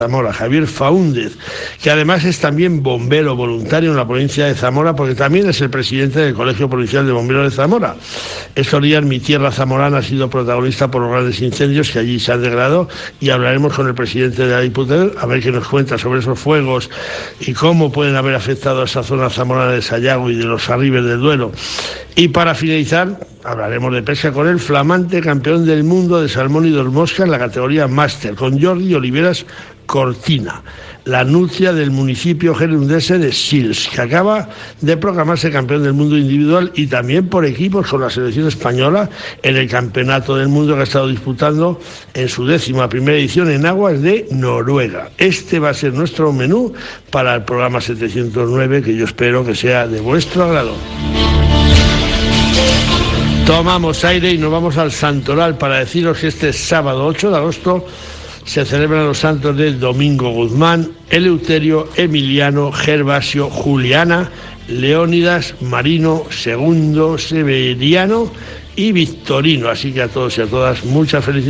Zamora, Javier Faúndez, que además es también bombero voluntario en la provincia de Zamora, porque también es el presidente del Colegio Provincial de Bomberos de Zamora. Estos días mi tierra zamorana ha sido protagonista por los grandes incendios que allí se han degradado, y hablaremos con el presidente de la Diputación a ver qué nos cuenta sobre esos fuegos y cómo pueden haber afectado a esa zona zamorana de Sayago y de los Arribes del Duero. Y para finalizar, hablaremos de pesca con el flamante campeón del mundo de salmón y dormosca en la categoría máster, con Jordi Oliveras Cortina, la nutria del municipio gerundense de Sils, que acaba de proclamarse campeón del mundo individual y también por equipos con la selección española en el Campeonato del Mundo que ha estado disputando en su 11ª edición en aguas de Noruega. Este va a ser nuestro menú para el programa 709, que yo espero que sea de vuestro agrado. Tomamos aire y nos vamos al Santoral para deciros que este sábado 8 de agosto se celebran los santos de Domingo Guzmán, Eleuterio, Emiliano, Gervasio, Juliana, Leónidas, Marino, Segundo, Severiano y Victorino. Así que a todos y a todas, muchas felicidades.